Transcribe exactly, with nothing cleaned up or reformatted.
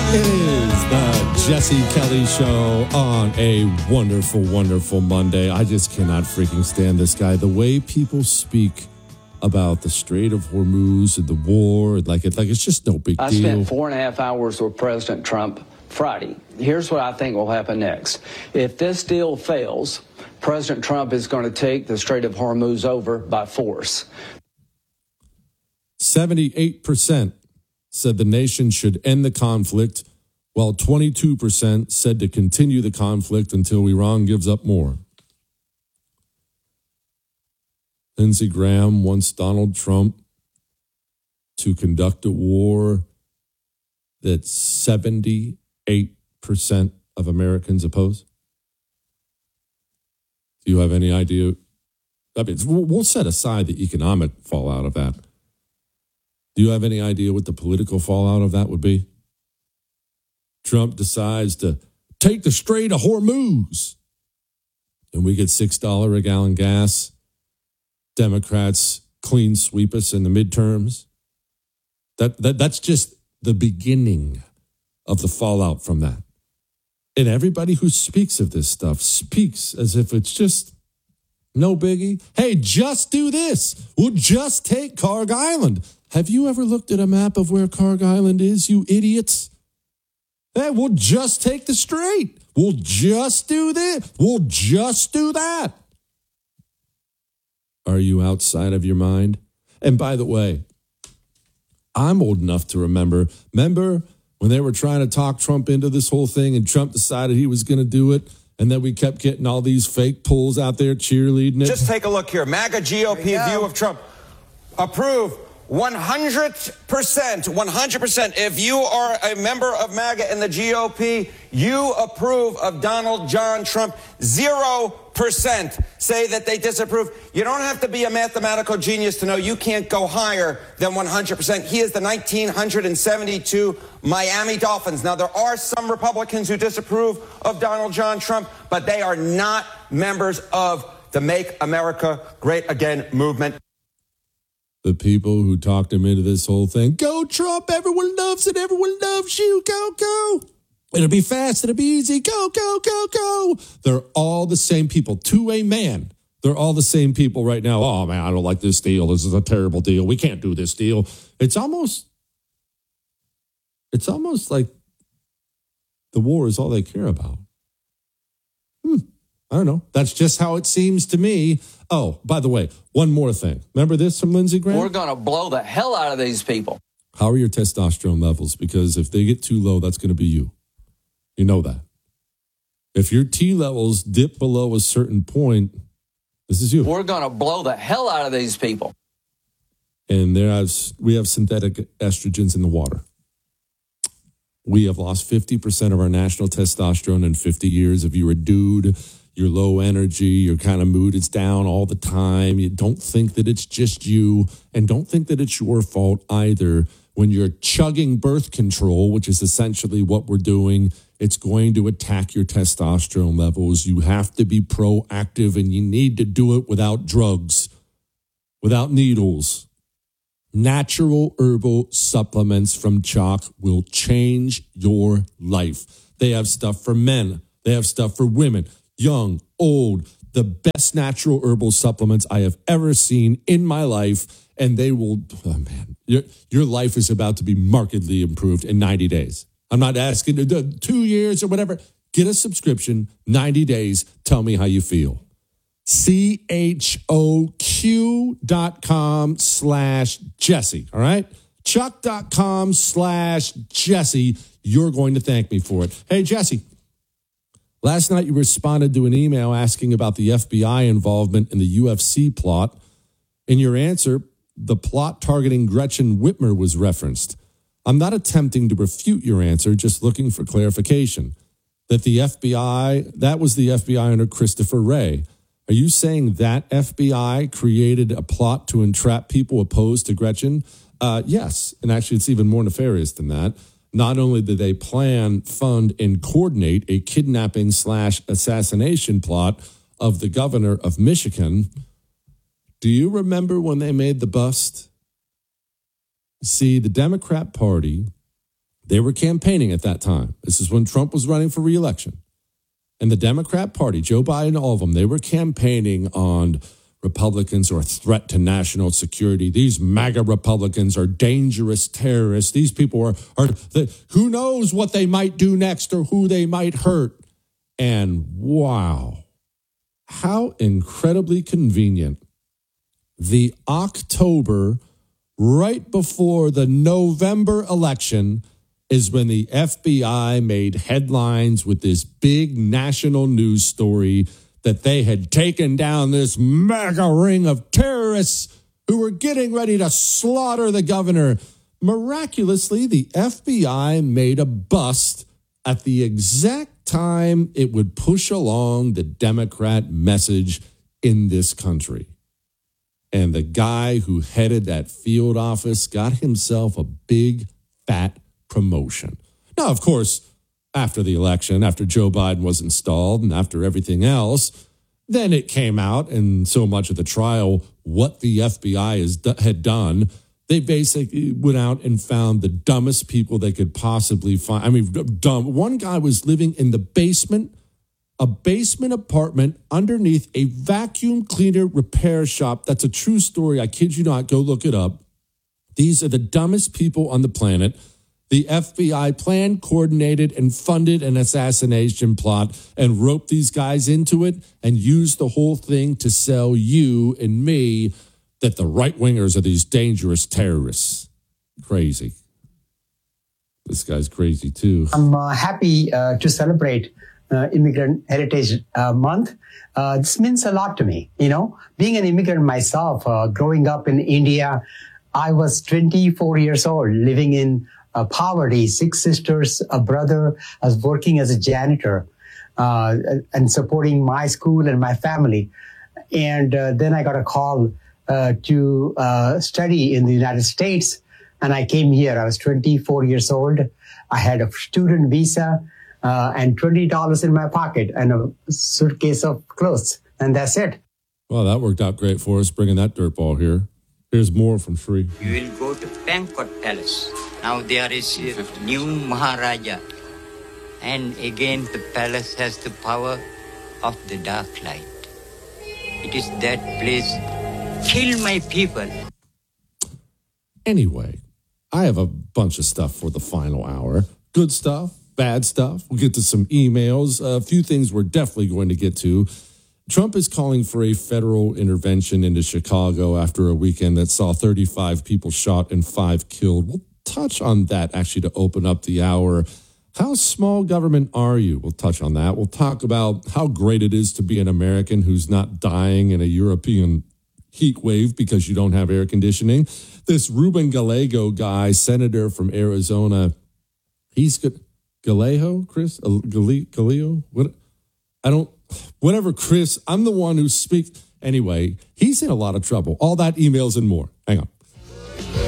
It is the Jesse Kelly Show on a wonderful, wonderful Monday. I just cannot freaking stand this guy. The way people speak about the Strait of Hormuz and the war, like it, like it's just no big I deal. spent four and a half hours with President Trump Friday. Here's what I think will happen next. If this deal fails, President Trump is going to take the Strait of Hormuz over by force. seventy-eight percent said the nation should end the conflict, while twenty-two percent said to continue the conflict until Iran gives up more. Lindsey Graham wants Donald Trump to conduct a war that seventy-eight percent of Americans oppose. Do you have any idea? I mean, we'll set aside the economic fallout of that. Do you have any idea what the political fallout of that would be? Trump decides to take the Strait of Hormuz, and we get six dollars a gallon gas. Democrats clean sweep us in the midterms. That, that That's just the beginning of the fallout from that. And everybody who speaks of this stuff speaks as if it's just no biggie. Hey, just do this. We'll just take Carg Island. Have you ever looked at a map of where Carg Island is, you idiots? Hey, we'll just take the strait. We'll just do this. We'll just do that. Are you outside of your mind? And by the way, I'm old enough to remember. Remember when they were trying to talk Trump into this whole thing and Trump decided he was going to do it? And then we kept getting all these fake polls out there cheerleading it. Just take a look here. MAGA G O P view of Trump. Approve. one hundred percent, one hundred percent. If you are a member of MAGA and the G O P, you approve of Donald John Trump. Zero percent say that they disapprove. You don't have to be a mathematical genius to know you can't go higher than one hundred percent. He is the nineteen seventy-two Miami Dolphins. Now, there are some Republicans who disapprove of Donald John Trump, but they are not members of the Make America Great Again movement. The people who talked him into this whole thing. Go Trump, everyone loves it, everyone loves you, go, go. It'll be fast, it'll be easy, go, go, go, go. They're all the same people, to a man. They're all the same people right now. Oh, man, I don't like this deal. This is a terrible deal. We can't do this deal. It's almost, it's almost like the war is all they care about. Hmm. I don't know. That's just how it seems to me. Oh, by the way, one more thing. Remember this from Lindsey Graham? We're going to blow the hell out of these people. How are your testosterone levels? Because if they get too low, that's going to be you. You know that. If your T levels dip below a certain point, this is you. We're going to blow the hell out of these people. And there's, we have synthetic estrogens in the water. We have lost fifty percent of our national testosterone in fifty years. If you're a dude, you're low energy, your kind of mood is down all the time. You don't think that it's just you, and don't think that it's your fault either. When you're chugging birth control, which is essentially what we're doing, it's going to attack your testosterone levels. You have to be proactive, and you need to do it without drugs, without needles. Natural herbal supplements from Chalk will change your life. They have stuff for men. They have stuff for women. Young, old, the best natural herbal supplements I have ever seen in my life. And they will, oh man, your, your life is about to be markedly improved in ninety days. I'm not asking to do two years or whatever. Get a subscription, ninety days. Tell me how you feel. C H O Q dot com slash Jesse. All right. Chuck.com slash Jesse. You're going to thank me for it. Hey, Jesse. Last night, you responded to an email asking about the F B I involvement in the U F C plot. In your answer, the plot targeting Gretchen Whitmer was referenced. I'm not attempting to refute your answer, just looking for clarification. That the F B I, that was the F B I under Christopher Wray. Are you saying that F B I created a plot to entrap people opposed to Gretchen? Uh, yes, and actually it's even more nefarious than that. Not only did they plan, fund, and coordinate a kidnapping slash assassination plot of the governor of Michigan, do you remember when they made the bust? See, the Democrat Party, They were campaigning at that time. This is when Trump was running for re-election. And the Democrat Party, Joe Biden, all of them, they were campaigning on Republicans are a threat to national security. These MAGA Republicans are dangerous terrorists. These people are, are the, who knows what they might do next or who they might hurt. And wow, how incredibly convenient. The October, right before the November election, is when the F B I made headlines with this big national news story that they had taken down this mega ring of terrorists who were getting ready to slaughter the governor. Miraculously, the F B I made a bust at the exact time it would push along the Democrat message in this country. And the guy who headed that field office got himself a big, fat promotion. Now, of course, after the election, after Joe Biden was installed and after everything else, then it came out in so much of the trial what the F B I has, had done. They basically went out and found the dumbest people they could possibly find. I mean, dumb. One guy was living in the basement, a basement apartment underneath a vacuum cleaner repair shop. That's a true story. I kid you not. Go look it up. These are the dumbest people on the planet. The F B I planned, coordinated, and funded an assassination plot and roped these guys into it and used the whole thing to sell you and me that the right-wingers are these dangerous terrorists. Crazy. This guy's crazy, too. I'm uh, happy uh, to celebrate uh, Immigrant Heritage uh, Month. Uh, this means a lot to me. You know, being an immigrant myself, uh, growing up in India, I was twenty-four years old, living in Uh, poverty, six sisters, a brother. I was working as a janitor uh, and supporting my school and my family. And uh, then I got a call uh, to uh, study in the United States. And I came here. I was twenty-four years old. I had a student visa uh, and twenty dollars in my pocket and a suitcase of clothes. And that's it. Well, that worked out great for us, bringing that dirtball here. Here's more from Sri. You will go to Pankot Palace. Now there is a new Maharaja. And again, the palace has the power of the dark light. It is that place. Kill my people. Anyway, I have a bunch of stuff for the final hour. Good stuff, bad stuff. We'll get to some emails. A few things we're definitely going to get to. Trump is calling for a federal intervention into Chicago after a weekend that saw thirty-five people shot and five killed. We'll touch on that actually to open up the hour. How small government are you? We'll touch on that. We'll talk about how great it is to be an American who's not dying in a European heat wave because you don't have air conditioning. This Ruben Gallego guy, senator from Arizona, he's good. Gallego, Chris? Gallego? What? I don't. Whatever, Chris, I'm the one who speaks. Anyway, he's in a lot of trouble. All that, emails, and more. Hang on.